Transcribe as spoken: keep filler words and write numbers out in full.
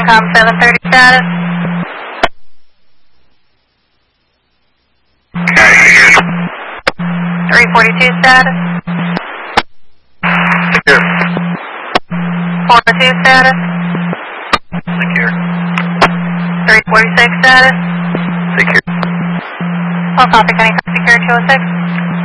Com seven thirty status. three forty-two status. Secure. four oh two status. Secure. three forty-six status. Secure. All copy, can I secure two oh six?